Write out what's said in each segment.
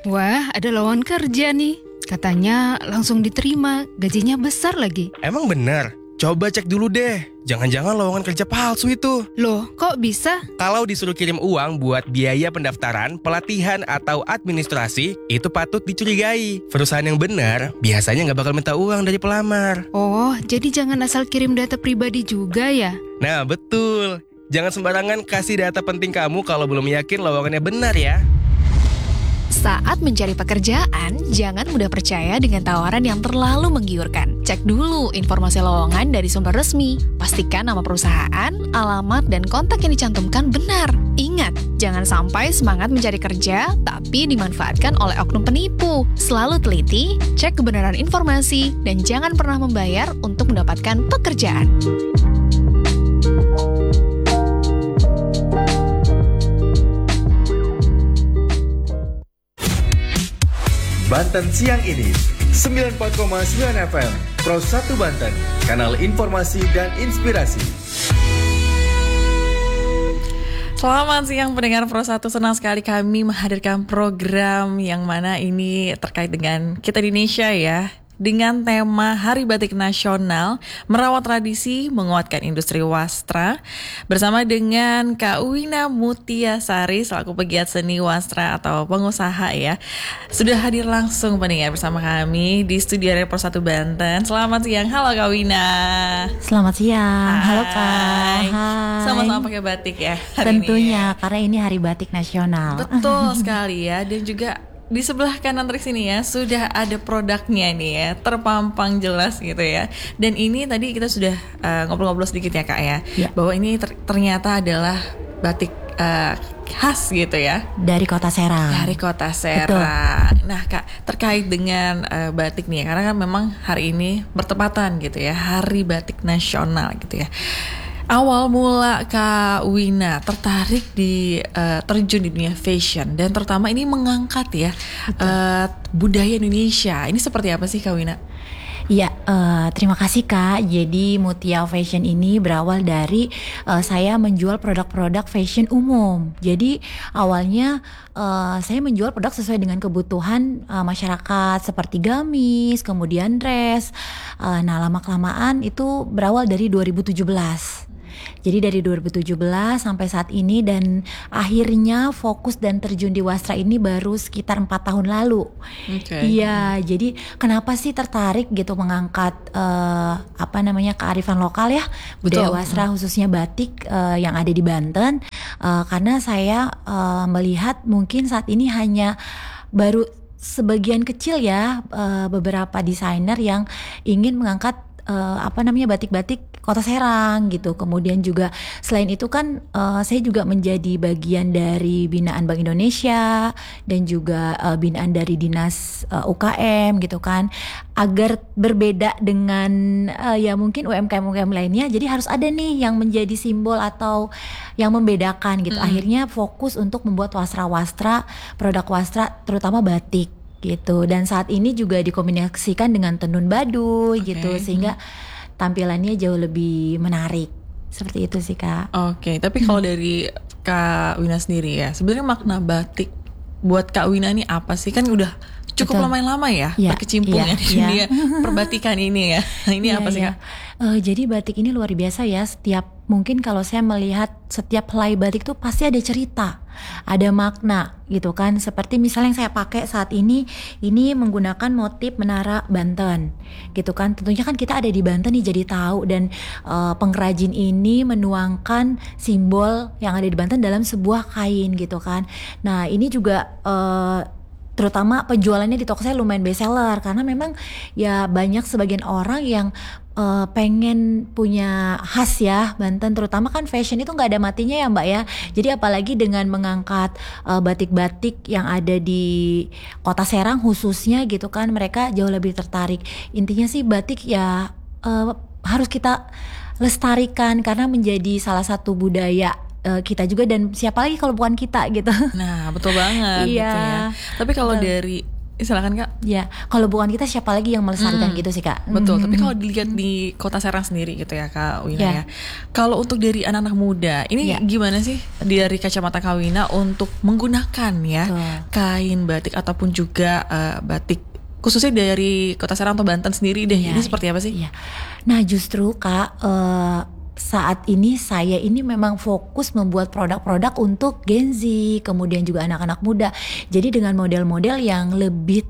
Wah, ada lowongan kerja nih. Katanya langsung diterima, gajinya besar lagi. Emang benar? Coba cek dulu deh. Jangan-jangan lowongan kerja palsu itu. Loh, kok bisa? Kalau disuruh kirim uang buat biaya pendaftaran, pelatihan, atau administrasi, itu patut dicurigai. Perusahaan yang benar biasanya nggak bakal minta uang dari pelamar. Oh, jadi jangan asal kirim data pribadi juga ya? Nah, betul. Jangan sembarangan kasih data penting kamu kalau belum yakin lowongannya benar ya. Saat mencari pekerjaan, jangan mudah percaya dengan tawaran yang terlalu menggiurkan. Cek dulu informasi lowongan dari sumber resmi. Pastikan nama perusahaan, alamat, dan kontak yang dicantumkan benar. Ingat, jangan sampai semangat mencari kerja, tapi dimanfaatkan oleh oknum penipu. Selalu teliti, cek kebenaran informasi, dan jangan pernah membayar untuk mendapatkan pekerjaan. Banten Siang ini 94,9 FM Pro 1 Banten, kanal informasi dan inspirasi. Selamat siang pendengar Pro 1, senang sekali kami menghadirkan program yang mana ini terkait dengan kita di Indonesia ya. Dengan tema Hari Batik Nasional, merawat tradisi, menguatkan industri wastra, bersama dengan Kak Wina Mutiasari selaku pegiat seni wastra atau pengusaha ya. Sudah hadir langsung pendengar bersama kami di studio Pro 1 Banten. Selamat siang, halo Kak Wina. Selamat siang, Hai. halo Kak. Hai. Sama-sama pakai batik ya hari Tentunya, ini. karena ini Hari Batik Nasional. Betul sekali ya, dan juga di sebelah kanan trik sini ya sudah ada produknya nih ya, terpampang jelas gitu ya. Dan ini tadi kita sudah ngobrol-ngobrol sedikit ya Kak ya, bahwa ini ternyata adalah batik khas gitu ya, dari Kota Serang. dari Kota Serang. Nah Kak, terkait dengan batik nih, karena kan memang hari ini bertepatan gitu ya, Hari Batik Nasional gitu ya. Awal mula Kak Wina tertarik di terjun di dunia fashion, dan terutama ini mengangkat ya budaya Indonesia. Ini seperti apa sih Kak Wina? Iya, terima kasih Kak. Jadi Mutia Fashion ini berawal dari saya menjual produk-produk fashion umum. Jadi awalnya saya menjual produk sesuai dengan kebutuhan masyarakat seperti gamis, kemudian dress. Nah, lama-kelamaan itu berawal dari 2017. Jadi dari 2017 sampai saat ini, dan akhirnya fokus dan terjun di wastra ini baru sekitar 4 tahun lalu. Iya, jadi kenapa sih tertarik gitu mengangkat kearifan lokal ya, budaya wastra khususnya batik yang ada di Banten, karena saya melihat mungkin saat ini hanya baru sebagian kecil ya beberapa desainer yang ingin mengangkat batik-batik Kota Serang gitu. Kemudian juga selain itu kan saya juga menjadi bagian dari binaan Bank Indonesia dan juga binaan dari Dinas UKM gitu kan, agar berbeda dengan ya mungkin UMKM lainnya. Jadi harus ada nih yang menjadi simbol atau yang membedakan gitu. Akhirnya fokus untuk membuat wastra-wastra, produk wastra terutama batik gitu. Dan saat ini juga dikombinasikan dengan tenun baduy gitu, sehingga tampilannya jauh lebih menarik. Seperti itu sih Kak. Oke, tapi kalau dari Kak Wina sendiri ya, sebenarnya makna batik buat Kak Wina ini apa sih? Kan udah cukup lumayan lama ya berkecimpung ya di dunia perbatikan ini ya. Ini apa sih Kak? Jadi batik ini luar biasa ya. Mungkin kalau saya melihat setiap helai batik tuh pasti ada cerita, ada makna gitu kan. Seperti misalnya yang saya pakai saat ini menggunakan motif Menara Banten gitu kan. Tentunya kan kita ada di Banten nih, jadi tahu. Dan pengrajin ini menuangkan simbol yang ada di Banten dalam sebuah kain gitu kan. Nah ini juga terutama penjualannya di toko saya lumayan best seller, karena memang ya banyak sebagian orang yang pengen punya khas ya Banten, terutama kan fashion itu nggak ada matinya ya Mbak ya. Jadi apalagi dengan mengangkat batik-batik yang ada di Kota Serang khususnya gitu kan, mereka jauh lebih tertarik. Intinya sih batik ya harus kita lestarikan karena menjadi salah satu budaya kita juga, dan siapa lagi kalau bukan kita gitu. Nah betul banget gitu ya. Tapi kalau dari Silakan Kak. Ya, kalau bukan kita siapa lagi yang melestarikan gitu sih Kak. Betul, tapi kalau dilihat di Kota Serang sendiri gitu ya Kak Wina ya. Kalau untuk dari anak-anak muda, ini gimana sih dari kacamata Kak Wina untuk menggunakan ya kain batik ataupun juga batik khususnya dari Kota Serang atau Banten sendiri deh. Ini seperti apa sih? Nah, justru Kak saat ini saya ini memang fokus membuat produk-produk untuk Gen Z, kemudian juga anak-anak muda. Jadi dengan model-model yang lebih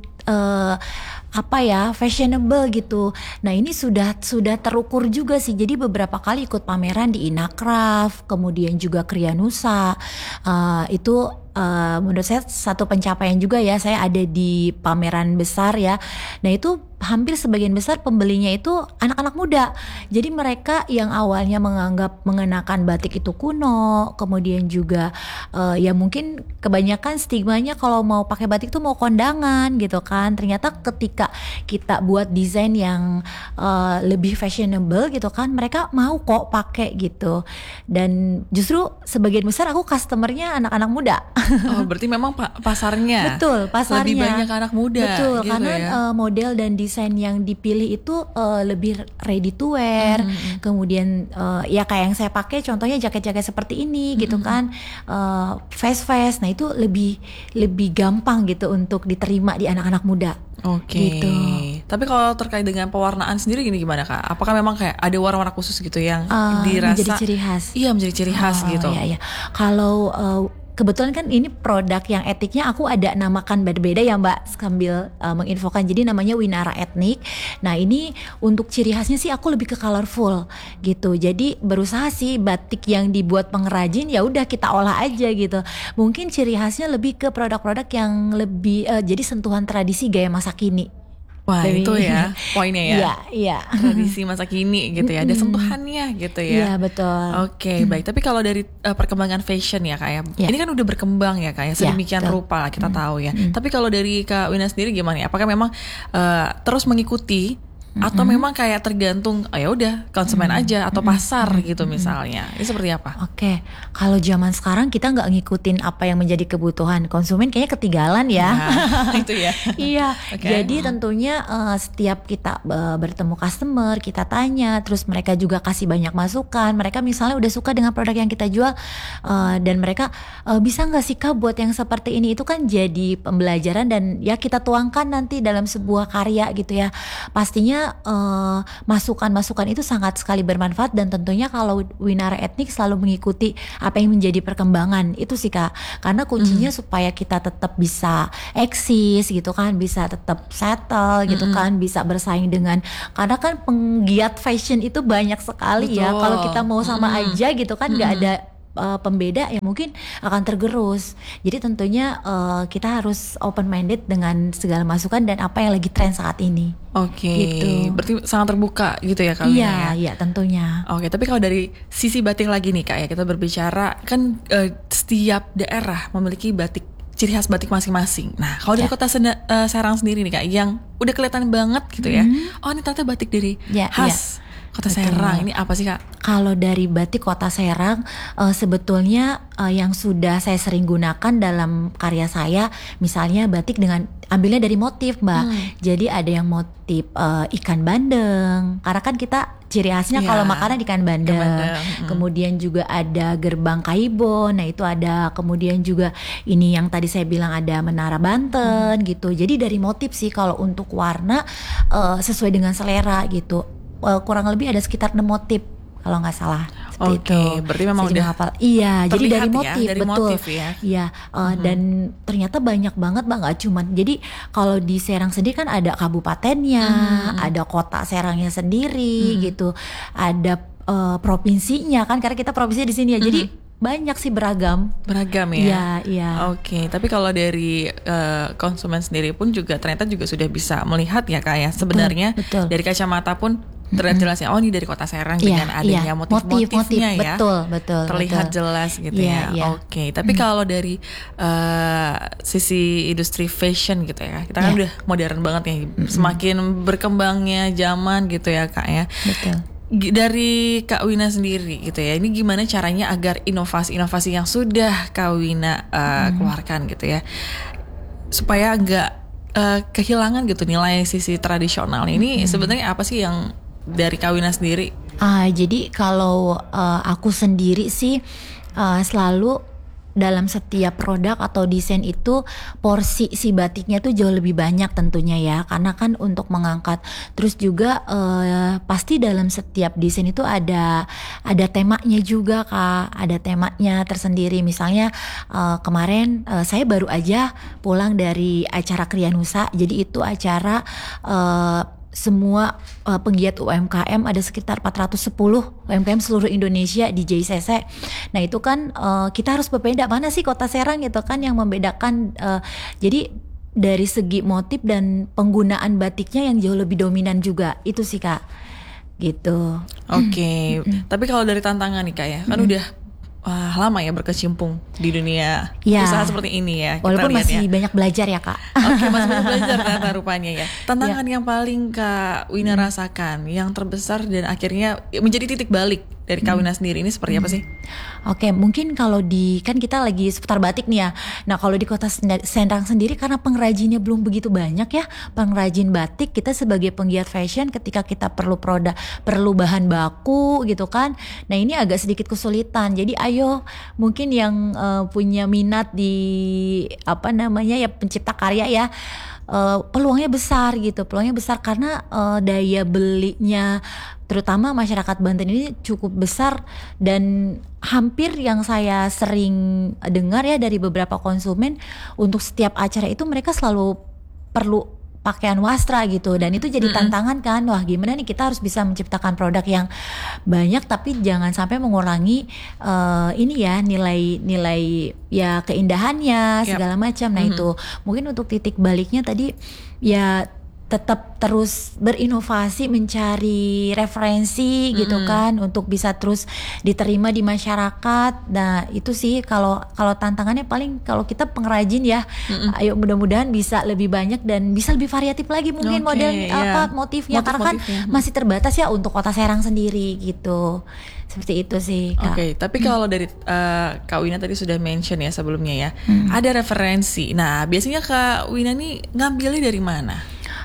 fashionable gitu. Nah ini sudah terukur juga sih. Jadi beberapa kali ikut pameran di Inacraft, kemudian juga Krianusa. Itu menurut saya satu pencapaian juga ya. Saya ada di pameran besar ya. Nah itu hampir sebagian besar pembelinya itu anak-anak muda. Jadi mereka yang awalnya menganggap mengenakan batik itu kuno, kemudian juga ya mungkin kebanyakan stigmanya kalau mau pakai batik itu mau kondangan gitu kan. Ternyata ketika kita buat desain yang lebih fashionable gitu kan, mereka mau kok pakai gitu. Dan justru sebagian besar aku customernya anak-anak muda. Oh, berarti memang pasarnya. Betul, pasarnya lebih banyak anak muda. Betul, gitu karena ya? Model dan desain yang dipilih itu lebih ready to wear. Kemudian ya kayak yang saya pakai contohnya jaket-jaket seperti ini gitu kan. Fast. Nah, itu lebih gampang gitu untuk diterima di anak-anak muda. Oke. Gitu. Tapi kalau terkait dengan pewarnaan sendiri gimana Kak? Apakah memang kayak ada warna-warna khusus gitu yang dirasa menjadi ciri khas? Iya, menjadi ciri khas gitu. Iya. Kalau kebetulan kan ini produk yang etiknya aku ada namakan beda-beda ya Mbak, sambil menginfokan. Jadi namanya Winara Etnik. Nah ini untuk ciri khasnya sih aku lebih ke colorful gitu. Jadi berusaha sih batik yang dibuat pengrajin ya udah kita olah aja gitu. Mungkin ciri khasnya lebih ke produk-produk yang lebih jadi sentuhan tradisi gaya masa kini. Wah itu ya poinnya ya. Iya. Tradisi masa kini gitu ya. Ada sentuhannya gitu ya. Iya betul. Oke, baik. Tapi kalau dari perkembangan fashion ya Kak ya. Ini kan udah berkembang ya Kak ya. Sedemikian rupa lah kita tahu ya. Tapi kalau dari Kak Wina sendiri gimana ya? Apakah memang terus mengikuti atau memang kayak tergantung ya udah konsumen aja atau pasar gitu misalnya. Ini seperti apa? Oke. Kalau zaman sekarang kita nggak ngikutin apa yang menjadi kebutuhan konsumen, kayaknya ketinggalan ya. Nah, itu ya. Iya. Jadi tentunya setiap kita bertemu customer, kita tanya, terus mereka juga kasih banyak masukan. Mereka misalnya udah suka dengan produk yang kita jual dan mereka bisa nggak sih Kak buat yang seperti ini? Itu kan jadi pembelajaran dan ya kita tuangkan nanti dalam sebuah karya gitu ya. Pastinya masukan-masukan itu sangat sekali bermanfaat dan tentunya kalau Winara Etnik selalu mengikuti apa yang menjadi perkembangan itu sih Kak, karena kuncinya supaya kita tetap bisa eksis gitu kan, bisa tetap settle gitu kan, bisa bersaing dengan, karena kan penggiat fashion itu banyak sekali. Betul. Ya kalau kita mau sama aja gitu kan nggak ada pembeda ya mungkin akan tergerus. Jadi tentunya kita harus open minded dengan segala masukan dan apa yang lagi tren saat ini. Oke, gitu. Berarti sangat terbuka gitu ya Kak Wina? Iya tentunya. Oke, tapi kalau dari sisi batik lagi nih Kak ya, kita berbicara kan setiap daerah memiliki batik, ciri khas batik masing-masing. Nah, kalau dari Kota Serang sendiri nih Kak, yang udah kelihatan banget gitu ya, oh ini ternyata batik dari khas Kota Serang. Ini apa sih Kak? Kalau dari batik Kota Serang sebetulnya yang sudah saya sering gunakan dalam karya saya, misalnya batik dengan ambilnya dari motif Mbak. Jadi ada yang motif ikan bandeng, karena kan kita ciri khasnya kalau makanan ikan bandeng. Kemudian juga ada gerbang Kaibo. Nah itu ada, kemudian juga ini yang tadi saya bilang ada Menara Banten gitu. Jadi dari motif sih, kalau untuk warna sesuai dengan selera gitu. Kurang lebih ada sekitar 6 motif kalau nggak salah. Oke, berarti memang udah hafal. Iya, jadi dari motif, ya, dari betul. Motif ya. Iya, dan ternyata banyak banget Mbak, nggak cuman. Jadi kalau di Serang sendiri kan ada kabupatennya, ada kota Serangnya sendiri gitu, ada provinsinya kan, karena kita provinsi di sini ya. Jadi banyak sih, beragam ya. Iya. Oke, tapi kalau dari konsumen sendiri pun juga ternyata juga sudah bisa melihat ya Kak ya, sebenarnya betul. Dari kacamata pun terlihat jelasnya, oh ini dari Kota Serang dengan adanya motif-motifnya ya, betul terlihat jelas gitu ya. Oke, tapi kalau dari sisi industri fashion gitu ya, kita kan udah modern banget ya, semakin berkembangnya zaman gitu ya Kak ya. Betul. Dari Kak Wina sendiri gitu ya, ini gimana caranya agar inovasi-inovasi yang sudah Kak Wina keluarkan gitu ya, supaya nggak kehilangan gitu nilai sisi tradisional ini sebenarnya apa sih yang dari Kak Wina sendiri? Jadi kalau aku sendiri sih selalu dalam setiap produk atau desain itu porsi si batiknya tuh jauh lebih banyak tentunya ya, karena kan untuk mengangkat. Terus juga pasti dalam setiap desain itu ada temanya juga Kak, ada temanya tersendiri. Misalnya kemarin saya baru aja pulang dari acara Krianusa, jadi itu acara semua penggiat UMKM, ada sekitar 410 UMKM seluruh Indonesia di JCC. Nah itu kan kita harus berbeda, mana sih Kota Serang gitu kan yang membedakan. Jadi dari segi motif dan penggunaan batiknya yang jauh lebih dominan juga, itu sih Kak gitu. Oke. Tapi kalau dari tantangan nih Kak ya, kan udah lama ya berkecimpung di dunia usaha seperti ini ya. Walaupun masih banyak belajar ya Kak. Oke, masih banyak belajar ternyata rupanya ya. Tantangan yang paling Kak Wina rasakan, yang terbesar dan akhirnya menjadi titik balik dari Kak Wina sendiri ini seperti apa sih? Oke, mungkin kalau kan kita lagi seputar batik nih ya. Nah kalau di Kota Serang sendiri karena pengrajinnya belum begitu banyak ya, pengrajin batik, kita sebagai penggiat fashion ketika kita perlu bahan baku gitu kan. Nah ini agak sedikit kesulitan. Jadi ayo mungkin yang punya minat di pencipta karya ya, peluangnya besar gitu. Peluangnya besar karena daya belinya terutama masyarakat Banten ini cukup besar, dan hampir yang saya sering dengar ya dari beberapa konsumen, untuk setiap acara itu mereka selalu perlu pakaian wastra gitu, dan itu jadi tantangan kan. Wah gimana nih kita harus bisa menciptakan produk yang banyak tapi jangan sampai mengurangi nilai ya keindahannya segala macam. Nah itu mungkin untuk titik baliknya tadi ya tetap terus berinovasi, mencari referensi gitu kan untuk bisa terus diterima di masyarakat. Nah itu sih kalau tantangannya paling kalau kita pengrajin ya, ayo mudah-mudahan bisa lebih banyak dan bisa lebih variatif lagi mungkin model motifnya, karena kan masih terbatas ya untuk Kota Serang sendiri gitu. Seperti itu sih Kak. Oke, tapi kalau dari Kak Wina tadi sudah mention ya sebelumnya ya, ada referensi. Nah biasanya Kak Wina nih ngambilnya dari mana?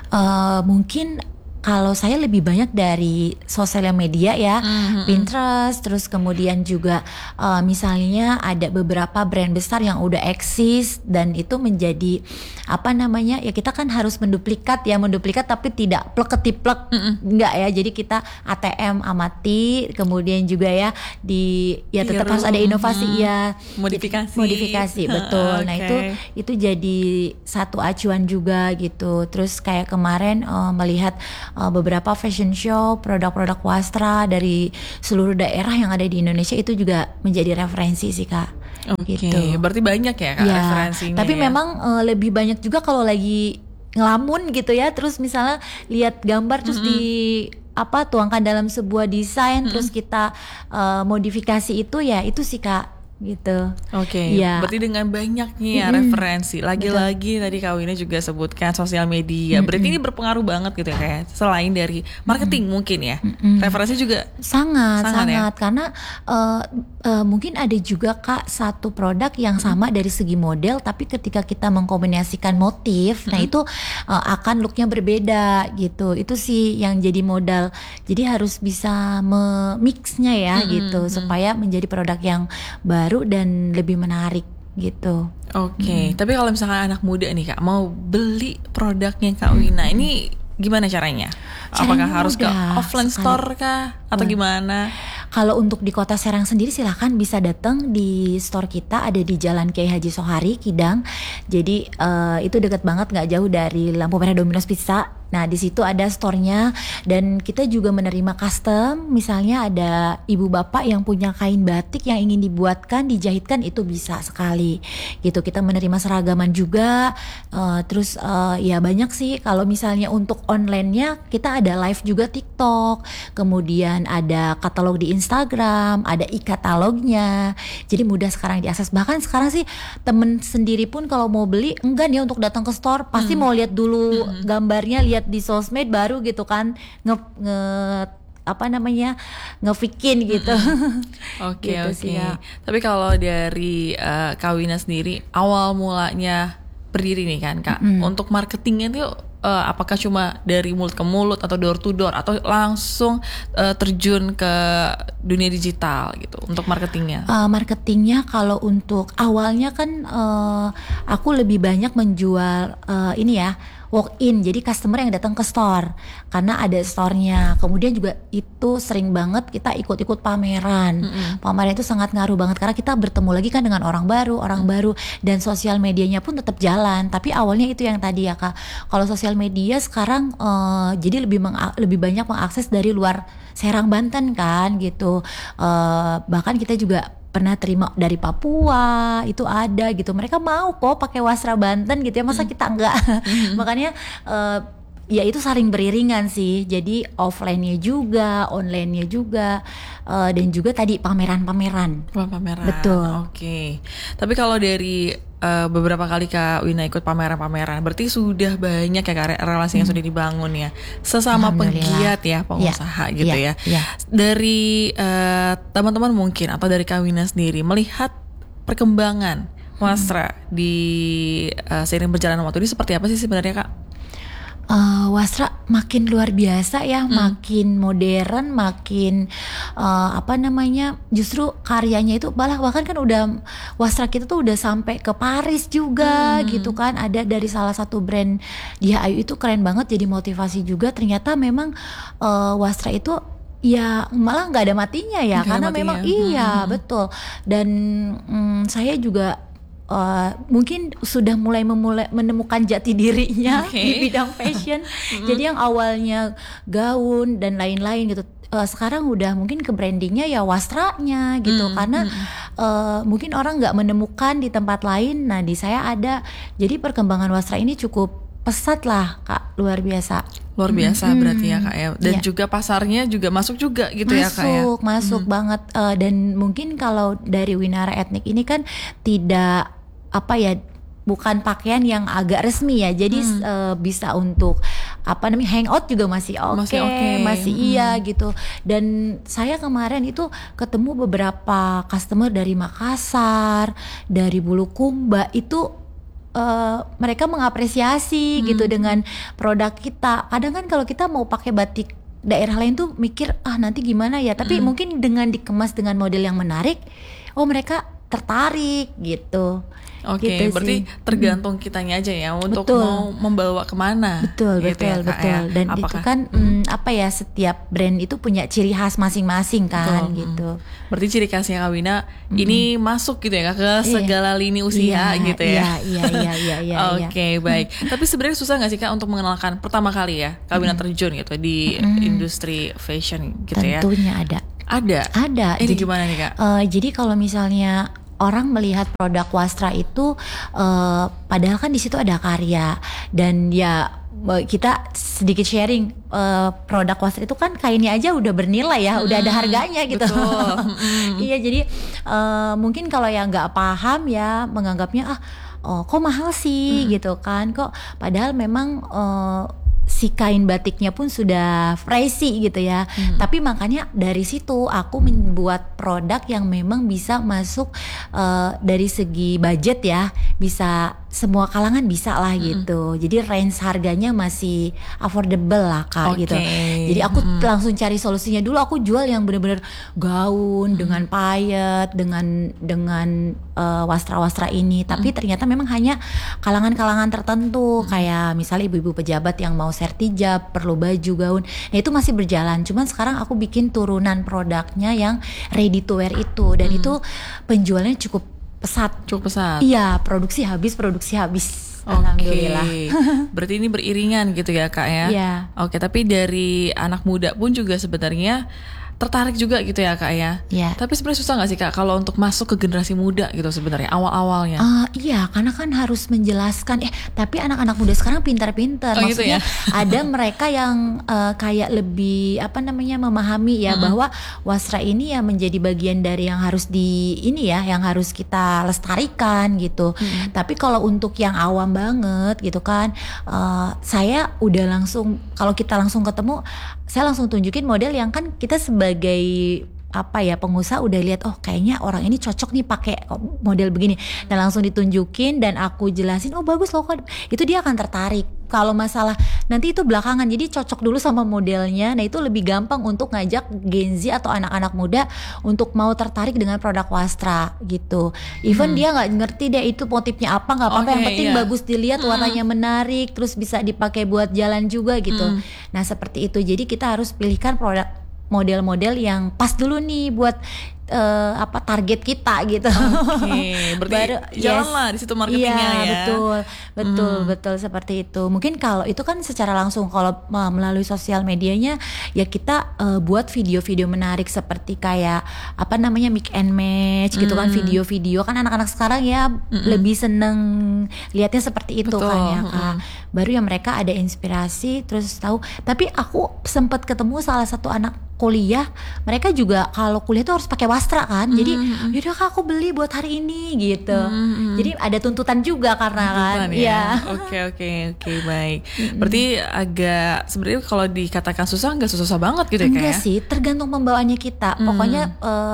Mungkin kalau saya lebih banyak dari sosial media ya, Pinterest, terus kemudian juga misalnya ada beberapa brand besar yang udah eksis dan itu menjadi ya kita kan harus menduplikat tapi tidak plek-ketiplek, enggak ya. Jadi kita ATM amati, kemudian juga ya tetap harus ada inovasi ya, modifikasi betul. Nah itu jadi satu acuan juga gitu. Terus kayak kemarin melihat beberapa fashion show produk-produk wastra dari seluruh daerah yang ada di Indonesia, itu juga menjadi referensi sih Kak. Oke, gitu. Berarti banyak ya Kak referensinya. Tapi ya? memang lebih banyak juga kalau lagi ngelamun gitu ya, terus misalnya lihat gambar terus tuangkan dalam sebuah desain, terus kita modifikasi itu sih Kak. Gitu. Oke. Berarti dengan banyaknya referensi, lagi-lagi tadi Kak Wina juga sebutkan sosial media. Berarti ini berpengaruh banget gitu ya, kayak selain dari marketing mungkin ya. Referensi juga sangat ya? Karena mungkin ada juga Kak satu produk yang sama dari segi model, tapi ketika kita mengkombinasikan motif, nah itu akan looknya berbeda gitu. Itu sih yang jadi modal. Jadi harus bisa memixnya ya gitu, supaya menjadi produk yang baru dan lebih menarik gitu. Oke. Tapi kalau misalkan anak muda nih Kak mau beli produknya Kak Wina, ini gimana caranya? Apakah harus ke offline store kah atau gimana? Kalau untuk di Kota Serang sendiri silahkan bisa datang di store kita, ada di Jalan Kiai Haji Sohari Kidang. Jadi itu dekat banget, nggak jauh dari lampu merah Domino's Pizza. Nah di situ ada store-nya, dan kita juga menerima custom. Misalnya ada ibu bapak yang punya kain batik yang ingin dibuatkan, dijahitkan, itu bisa sekali gitu. Kita menerima seragaman juga. Terus ya banyak sih. Kalau misalnya untuk online-nya kita ada live juga TikTok, kemudian ada katalog di Instagram, ada e-katalognya. Jadi mudah sekarang diakses. Bahkan sekarang sih temen sendiri pun kalau mau beli enggan ya untuk datang ke store, pasti mau lihat dulu gambarnya, lihat di sosmed baru gitu kan ngefikin gitu. Oke. Tapi kalau dari Kak Wina sendiri, awal mulanya berdiri nih kan Kak, untuk marketingnya tuh apakah cuma dari mulut ke mulut atau door to door atau langsung terjun ke dunia digital gitu untuk marketingnya? Marketingnya kalau untuk awalnya kan aku lebih banyak menjual ini ya, walk in, jadi customer yang datang ke store karena ada store-nya. Kemudian juga itu sering banget kita ikut-ikut pameran. Pameran itu sangat ngaruh banget karena kita bertemu lagi kan dengan orang baru dan sosial medianya pun tetap jalan. Tapi awalnya itu yang tadi ya Kak. Kalau sosial media sekarang jadi lebih banyak mengakses dari luar Serang Banten kan gitu. Bahkan kita juga pernah terima dari Papua, itu ada gitu, mereka mau kok pakai wasra Banten gitu ya, masa kita enggak. Makanya ya itu saling beriringan sih, jadi offline-nya juga, online-nya juga, dan juga tadi pameran-pameran. Betul. Oke. Tapi kalau dari beberapa kali Kak Wina ikut pameran-pameran, berarti sudah banyak ya Kak relasi yang sudah dibangun ya, sesama penggiat ya, pengusaha gitu ya. Dari teman-teman mungkin atau dari Kak Wina sendiri melihat perkembangan wasra di seiring berjalannya waktu ini seperti apa sih sebenarnya Kak? Wasra makin luar biasa ya, makin modern, makin justru karyanya itu bahkan kan udah wasra kita tuh udah sampai ke Paris juga gitu kan. Ada dari salah satu brand Dihayu itu keren banget, jadi motivasi juga. Ternyata memang wasra itu ya malah nggak ada matinya ya, karena memang iya betul. Dan saya juga mungkin sudah mulai menemukan jati dirinya di bidang fashion. Jadi yang awalnya gaun dan lain-lain gitu, sekarang udah mungkin ke brandingnya ya wastranya gitu, karena mungkin orang nggak menemukan di tempat lain. Nah di saya ada, jadi perkembangan wastra ini cukup pesat lah Kak, luar biasa berarti ya Kak ya. Dan juga pasarnya juga masuk juga gitu ya Kak ya. Masuk banget. Dan mungkin kalau dari Winara Ethnic ini kan tidak bukan pakaian yang agak resmi ya, jadi bisa untuk hangout juga masih oke. Iya gitu. Dan saya kemarin itu ketemu beberapa customer dari Makassar, dari Bulukumba, itu mereka mengapresiasi gitu dengan produk kita. Kadang kan kalau kita mau pakai batik daerah lain tuh mikir nanti gimana ya, tapi mungkin dengan dikemas dengan model yang menarik, mereka tertarik gitu. Oke, gitu berarti tergantung kitanya aja ya untuk mau membawa kemana. Betul. Ya, Dan itu kan setiap brand itu punya ciri khas masing-masing kan gitu. Berarti ciri khasnya Kak Wina ini masuk gitu ya ke segala lini usia gitu ya. Iya. Oke, baik. Tapi sebenarnya susah nggak sih Kak untuk mengenalkan pertama kali ya Kak Wina terjun gitu di industri fashion gitu ya? Tentunya ada. Ini gimana nih Kak? Jadi kalau misalnya orang melihat produk wastra itu, padahal kan di situ ada karya, dan ya kita sedikit sharing, produk wastra itu kan kainnya aja udah bernilai ya, udah ada harganya gitu. Iya, jadi mungkin kalau yang nggak paham ya menganggapnya kok mahal sih gitu kan, kok padahal memang si kain batiknya pun sudah pricey gitu ya. Tapi makanya dari situ aku membuat produk yang memang bisa masuk dari segi budget ya, bisa semua kalangan bisa lah gitu. Jadi range harganya masih affordable lah Kak gitu. Jadi aku langsung cari solusinya dulu. Aku jual yang benar-benar gaun dengan payet, dengan wastra-wastra ini. Tapi ternyata memang hanya kalangan-kalangan tertentu, kayak misalnya ibu-ibu pejabat yang mau sertijab, perlu baju gaun. Nah itu masih berjalan. Cuman sekarang aku bikin turunan produknya yang ready to wear itu, dan itu penjualannya cukup pesat. Iya, produksi habis. Alhamdulillah. Berarti ini beriringan gitu ya Kak ya. Iya. Oke, tapi dari anak muda pun juga sebenarnya tertarik juga gitu ya Kak ya. Iya. Tapi sebenarnya susah nggak sih Kak kalau untuk masuk ke generasi muda gitu sebenarnya awal-awalnya? Iya, karena kan harus menjelaskan. Tapi anak-anak muda sekarang pintar-pintar. Maksudnya gitu ya? ada mereka yang kayak lebih memahami ya, bahwa wasra ini ya menjadi bagian dari yang harus yang harus kita lestarikan gitu. Tapi kalau untuk yang awam banget gitu kan, saya udah langsung, kalau kita langsung ketemu, saya langsung tunjukin model yang kan kita sebagai pengusaha udah lihat, oh kayaknya orang ini cocok nih pakai model begini, dan langsung ditunjukin dan aku jelasin, oh bagus loh, itu dia akan tertarik. Kalau masalah nanti itu belakangan, jadi cocok dulu sama modelnya. Nah itu lebih gampang untuk ngajak Gen Z atau anak-anak muda untuk mau tertarik dengan produk wastra gitu. Even dia nggak ngerti deh itu motifnya apa, nggak apa-apa, yang penting bagus dilihat, warnanya menarik, terus bisa dipakai buat jalan juga gitu. Nah seperti itu, jadi kita harus pilihkan produk model-model yang pas dulu nih buat target kita gitu. Oke, berarti jalan lah di situ marketingnya ya. Betul seperti itu. Mungkin kalau itu kan secara langsung, kalau melalui sosial medianya ya kita buat video-video menarik seperti kayak mix and match gitu kan, video-video kan anak-anak sekarang ya lebih seneng lihatnya seperti itu kan ya Kak. Baru ya mereka ada inspirasi terus tahu. Tapi aku sempat ketemu salah satu anak kuliah, mereka juga kalau kuliah tuh harus pakai wastra kan, jadi yaudah Kak aku beli buat hari ini gitu. Jadi ada tuntutan juga karena kan ya. Oke, baik. Berarti agak sebenarnya kalau dikatakan susah nggak susah banget gitu ya Kak? Enggak sih, tergantung pembawaannya kita. Pokoknya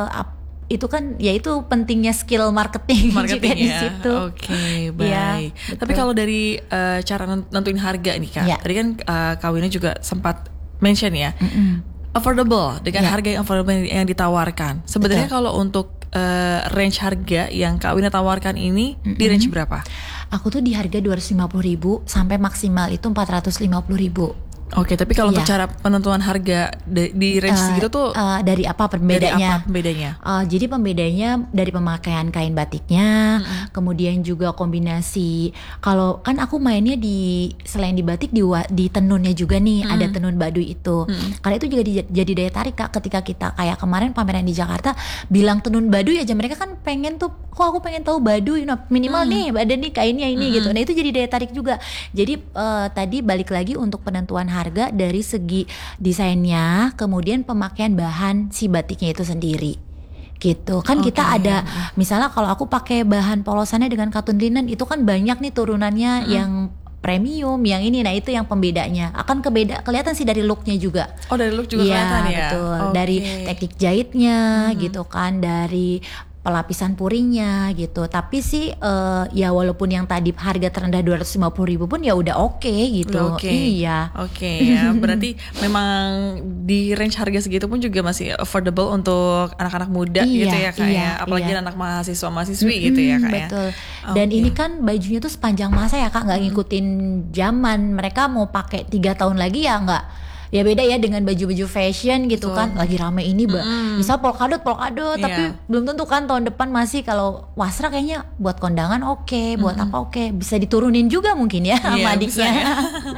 itu kan ya itu pentingnya skill marketing juga di situ. Oke, baik. Ya, tapi kalau dari cara nentuin harga nih Kak, tadi kan Kak Wina juga sempat mention ya. Affordable, dengan harga yang affordable yang ditawarkan. Sebenarnya kalau untuk range harga yang Kak Wina tawarkan ini di range berapa? Aku tuh di harga 250.000 sampai maksimal itu 450.000. Oke, tapi kalau untuk cara penentuan harga di range segitu tuh dari apa pembedanya? Jadi pembedanya dari pemakaian kain batiknya, kemudian juga kombinasi. Kalau kan aku mainnya selain di batik di tenunnya juga nih, ada tenun Baduy itu. Karena itu juga jadi daya tarik Kak, ketika kita kayak kemarin pameran di Jakarta bilang tenun Baduy aja, mereka kan pengen tuh, kok aku pengen tahu Baduy, nah, minimal nih ada nih kainnya ini gitu. Nah itu jadi daya tarik juga. Jadi tadi balik lagi untuk penentuan harga dari segi desainnya, kemudian pemakaian bahan si batiknya itu sendiri gitu kan. Kita ada misalnya kalau aku pakai bahan polosannya dengan katun linen, itu kan banyak nih turunannya yang premium, yang ini, nah itu yang pembedanya akan kelihatan sih dari looknya juga. Oh dari look juga kelihatan ya? Betul. Dari teknik jahitnya gitu kan, dari pelapisan puringnya gitu. Tapi sih ya walaupun yang tadi harga terendah 250.000 pun ya udah oke gitu. Iya. Oke ya. Berarti memang di range harga segitu pun juga masih affordable untuk anak-anak muda gitu ya Kak ya. Apalagi anak mahasiswa-mahasiswi gitu ya Kak ya. Betul. Dan ini kan bajunya tuh sepanjang masa ya Kak, nggak ngikutin zaman. Mereka mau pakai 3 tahun lagi ya nggak. Ya beda ya dengan baju-baju fashion gitu kan, lagi rame ini misal polkadot tapi belum tentu kan tahun depan masih. Kalau wasra kayaknya buat kondangan buat apa bisa diturunin juga mungkin ya sama adiknya ya.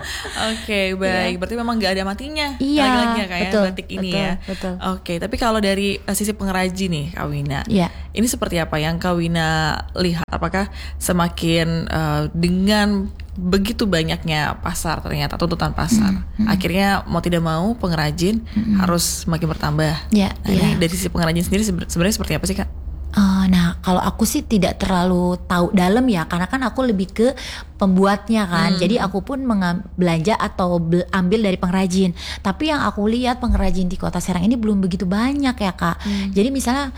Oke, baik. Berarti memang nggak ada matinya lagi-lagi ya kayak batik ini ya. Oke, tapi kalau dari sisi pengrajin nih Kak Wina, ini seperti apa yang Kak Wina lihat? Apakah semakin dengan begitu banyaknya pasar, ternyata tuntutan pasar, akhirnya mau tidak mau pengrajin harus semakin bertambah. Ini dari sisi pengrajin sendiri sebenarnya seperti apa sih Kak? Nah kalau aku sih tidak terlalu tahu dalam ya, karena kan aku lebih ke pembuatnya kan. Jadi aku pun belanja atau ambil dari pengrajin. Tapi yang aku lihat pengrajin di Kota Serang ini belum begitu banyak ya Kak. Jadi misalnya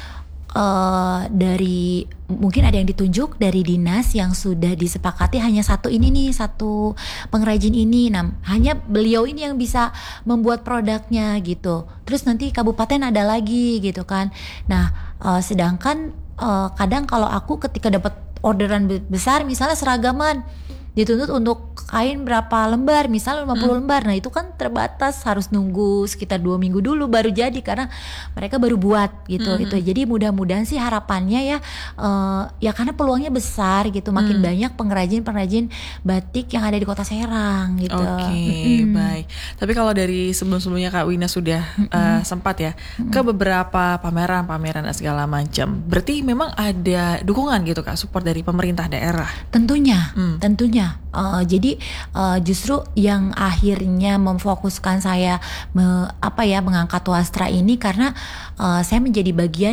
dari mungkin ada yang ditunjuk dari dinas yang sudah disepakati hanya satu pengrajin ini. Nah, hanya beliau ini yang bisa membuat produknya gitu. Terus nanti kabupaten ada lagi gitu kan. Nah, sedangkan kadang kalau aku ketika dapat orderan besar, misalnya seragaman dituntut untuk kain berapa lembar, misalnya 50 lembar. Nah itu kan terbatas, harus nunggu sekitar 2 minggu dulu baru jadi, karena mereka baru buat gitu. Itu jadi mudah-mudahan sih harapannya ya karena peluangnya besar gitu, makin banyak pengrajin batik yang ada di Kota Serang gitu. Oke, baik. Tapi kalau dari sebelum-sebelumnya Kak Wina sudah sempat ya ke beberapa pameran dan segala macam, berarti memang ada dukungan gitu Kak, support dari pemerintah daerah? Tentunya. Jadi justru yang akhirnya memfokuskan saya mengangkat wastra ini karena saya menjadi bagian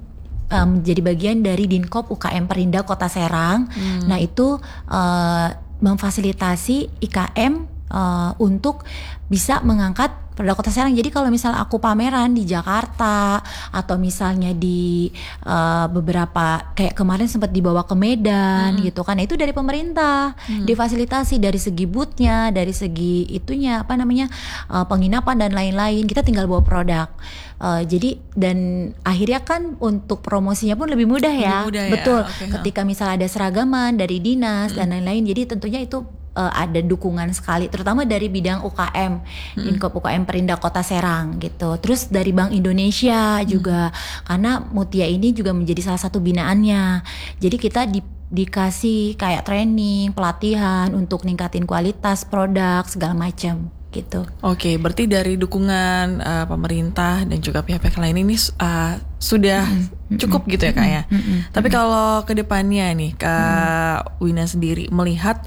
dari Dinkop UKM Perindah Kota Serang. Nah itu memfasilitasi IKM untuk bisa mengangkat Kota Serang. Jadi kalau misal aku pameran di Jakarta atau misalnya di beberapa kayak kemarin sempat dibawa ke Medan gitu kan, itu dari pemerintah difasilitasi dari segi boothnya, dari segi itunya penginapan dan lain-lain. Kita tinggal bawa produk. Jadi dan akhirnya kan untuk promosinya pun lebih mudah ya. Betul. Okay. Ketika misal ada seragaman dari dinas dan lain-lain, jadi tentunya itu ada dukungan sekali, terutama dari bidang UKM, Dinkop UKM Perindah Kota Serang gitu. Terus dari Bank Indonesia juga, karena Mutia ini juga menjadi salah satu binaannya. Jadi kita dikasih kayak training, pelatihan untuk ningkatin kualitas produk segala macam gitu. Oke, berarti dari dukungan pemerintah dan juga pihak-pihak lain ini sudah cukup gitu ya Kak ya. Tapi kalau ke depannya nih Kak Wina sendiri melihat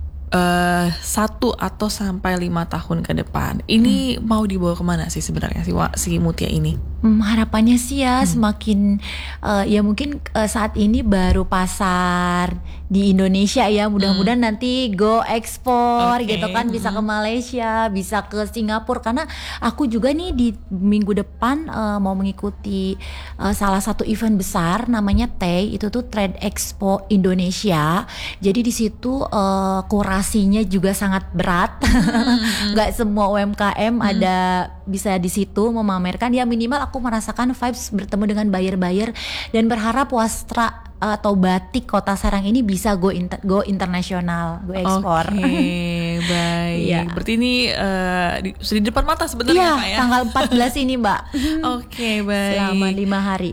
1 atau sampai 5 tahun ke depan ini mau dibawa kemana sih sebenarnya si Mutia ini? Harapannya sih ya semakin ya mungkin saat ini baru pasar di Indonesia ya, mudah-mudahan nanti go ekspor gitu kan, bisa ke Malaysia, bisa ke Singapura. Karena aku juga nih di minggu depan mau mengikuti salah satu event besar namanya TEI, itu tuh Trade Expo Indonesia. Jadi di situ kurasinya juga sangat berat. Nggak semua UMKM ada bisa di situ memamerkan. Ya minimal aku merasakan vibes bertemu dengan buyer-buyer dan berharap wastra atau batik Kota Serang ini bisa go internasional, go ekspor. Oke, baik. Ya. Berarti ini sudah di depan mata sebenarnya Iya, Kak ya. tanggal 14 ini Mbak. Oke, baik. Selama 5 hari.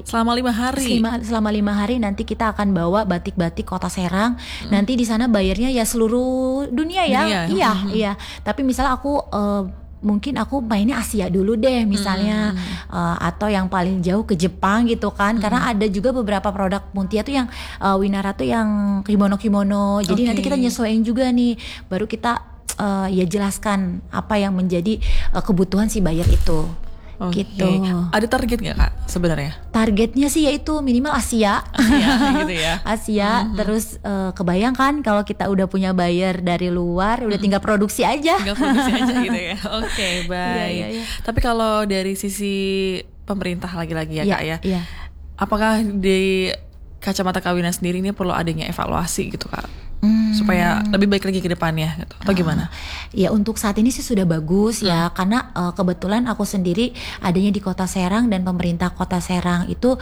Selama 5 hari nanti kita akan bawa batik-batik Kota Serang. Nanti di sana bayarnya ya seluruh dunia ya. Iya. Tapi misalnya aku mungkin aku mainnya Asia dulu deh misalnya, atau yang paling jauh ke Jepang gitu kan, karena ada juga beberapa produk Mutia tuh yang Winara tuh yang kimono, jadi nanti kita nyesuaiin juga nih, baru kita ya jelaskan apa yang menjadi kebutuhan si buyer itu. Gitu. Ada target nggak Kak sebenarnya? Targetnya sih yaitu minimal Asia gitu ya. Asia. Terus kebayang kan kalau kita udah punya buyer dari luar, udah tinggal produksi aja. Gitu ya. Oke, baik. Iya. Tapi kalau dari sisi pemerintah lagi-lagi ya Kak ya, iya. apakah di kacamata Kak Wina sendiri ini perlu adanya evaluasi gitu Kak? Supaya lebih baik lagi ke depannya gitu. Atau gimana? Ya untuk saat ini sih sudah bagus ya, karena kebetulan aku sendiri adanya di Kota Serang dan pemerintah Kota Serang itu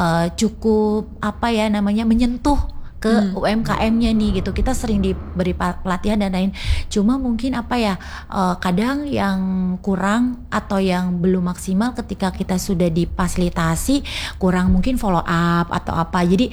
cukup menyentuh ke UMKM-nya nih gitu. Kita sering diberi pelatihan dan lain. Cuma mungkin kadang yang kurang atau yang belum maksimal ketika kita sudah difasilitasi, kurang mungkin follow up atau apa. Jadi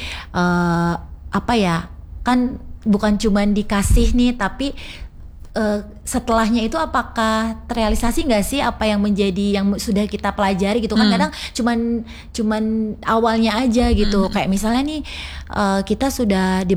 kan bukan cuma dikasih nih, tapi setelahnya itu apakah terrealisasi nggak sih apa yang menjadi yang sudah kita pelajari gitu kan. Kadang cuman awalnya aja gitu. Kayak misalnya nih kita sudah